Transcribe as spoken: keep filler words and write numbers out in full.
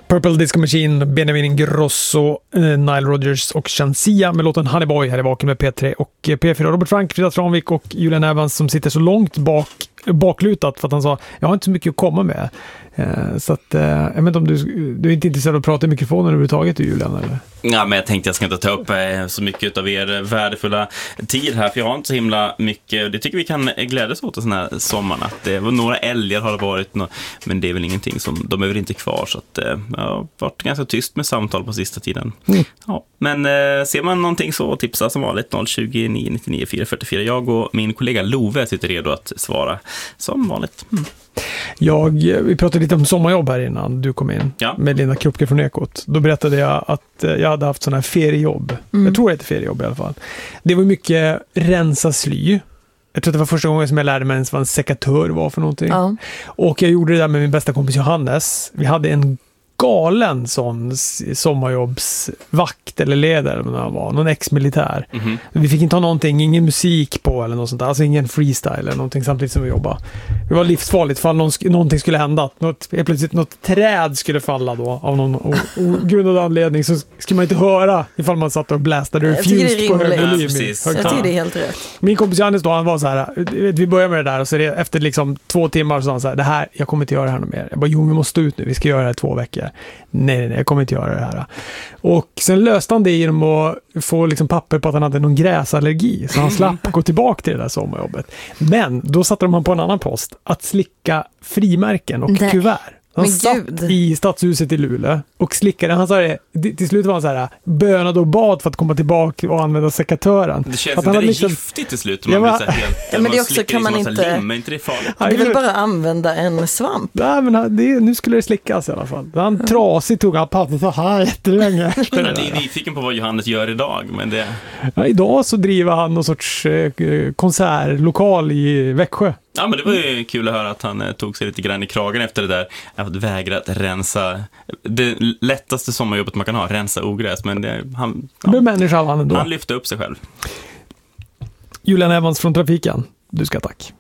Purple Disco Machine, Benjamin Ingrosso, eh, Nile Rodgers och Shansia med låten Honey Boy här i Vaken med P tre och P fyra. Robert Frank, Frida Tranvik och Julian Evans som sitter så långt bak, baklutat för att han sa, jag har inte så mycket att komma med. Eh, så att, eh, jag vet inte om du, du är inte intresserad av att prata i mikrofonen överhuvudtaget, du, Julian, eller? Ja, men jag tänkte jag ska inte ta upp eh, så mycket av er värdefulla tid här, för jag har inte så himla mycket. Det tycker vi kan glädjas åt den här sommaren, att det var några älgar har det varit, men det är väl ingenting som, de är väl inte kvar, så att eh, jag har varit ganska tyst med samtal på sista tiden. Mm. Ja, men eh, ser man någonting så tipsa som vanligt noll tjugo, nio nittionio, fyra fyrtiofyra. Jag och min kollega Love sitter redo att svara som vanligt. Mm. Jag, vi pratade lite om sommarjobb här innan du kom in, ja. Med Linda Krupke från Ekot. Då berättade jag att jag hade haft sådana här feriejobb. Mm. Jag tror det heter feriejobb i alla fall. Det var mycket rensa sly. Jag tror att det var första gången som jag lärde mig ens vad en sekatör var för någonting. Ja. Och jag gjorde det där med min bästa kompis Johannes. Vi hade en galen sån sommarjobbsvakt eller ledare eller vad det var, någon ex-militär. Mm-hmm. Vi fick inte ha någonting, ingen musik på eller något sånt där, alltså ingen freestyle eller någonting samtidigt som vi jobbade. Det var livsfarligt för någon, någonting skulle hända, något, plötsligt något träd skulle falla då av någon ogrundad anledning, så skulle man inte höra ifall man satt och blästade ur fjust på hög volym. Jag tycker det är helt rätt. Min kompis Johannes då, han var så här, vi börjar med det där och så det, efter liksom två timmar så sa han så här, det här, jag kommer inte göra det här något mer. Jag bara, jo, vi måste ut nu, vi ska göra det här två veckor. Nej, nej, nej, jag kommer inte göra det här. Och sen löste han det genom att få liksom papper på att han hade någon gräsallergi. Så han slapp gå tillbaka till det där sommarjobbet. Men då satte de han på en annan post. Att slicka frimärken och nej. Kuvert. Han men satt Gud. i stadshuset i Luleå och slickade. Han sa det, till slut var han så här, bönade och bad för att komma tillbaka och använda sekatören. Det känns inte det liksom giftigt till slut. Man ja, blir så helt, ja, men det också kan man inte... Lim, inte det farligt? Det vill bara använda en svamp. Nej, men det, nu skulle det slickas i alla fall. Han mm. trasig tog han papper så här jättelänge. Jag är nyfiken på vad Johannes gör idag. Men det... ja, idag så driver han någon sorts eh, konsertlokal i Växjö. Ja, men det var ju kul att höra att han eh, tog sig lite grann i kragen efter det där. Att vägra att rensa det lättaste sommarjobbet man kan ha, rensa ogräs. Men det, han, ja, det människa han ändå. Han lyfte upp sig själv. Julian Evans från Trafiken, du ska tack.